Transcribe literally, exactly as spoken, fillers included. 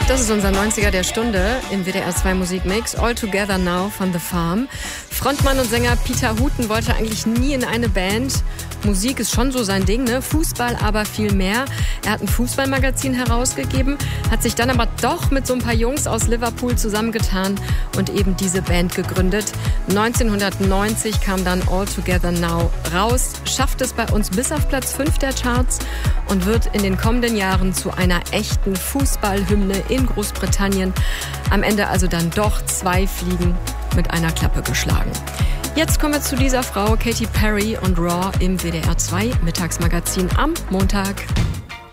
Das ist unser neunziger der Stunde im W D R zwei Musikmix. All Together Now von The Farm. Frontmann und Sänger Peter Huten wollte eigentlich nie in eine Band. Musik ist schon so sein Ding, ne? Fußball aber viel mehr. Er hat ein Fußballmagazin herausgegeben, hat sich dann aber doch mit so ein paar Jungs aus Liverpool zusammengetan und eben diese Band gegründet. neunzehnhundertneunzig kam dann All Together Now raus, schafft es bei uns bis auf Platz fünf der Charts und wird in den kommenden Jahren zu einer echten Fußballhymne in Großbritannien. Am Ende also dann doch zwei Fliegen mit einer Klappe geschlagen. Jetzt kommen wir zu dieser Frau, Katy Perry und Raw im W D R zwei Mittagsmagazin am Montag.